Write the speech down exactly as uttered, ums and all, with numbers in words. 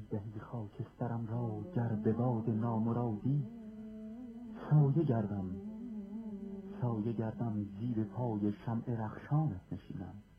دهی خاکسترم را گر به باد نامرادی، سایه گردم سایه گردم زیر پای شمع رخشانت نشینم.